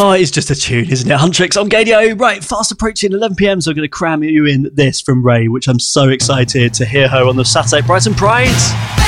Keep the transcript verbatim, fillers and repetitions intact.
Oh, it's just a tune, isn't it? Huntrix on Gadio. Right, fast approaching eleven p m, so I'm going to cram you in this from Ray, which I'm so excited to hear her on the Saturday Brighton Pride.